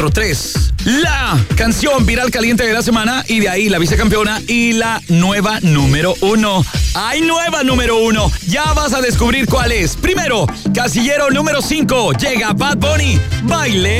3. La canción viral caliente de la semana y de ahí la vicecampeona y la nueva número 1. ¡Hay nueva número 1! Ya vas a descubrir cuál es. Primero, casillero número 5. Llega Bad Bunny. Baile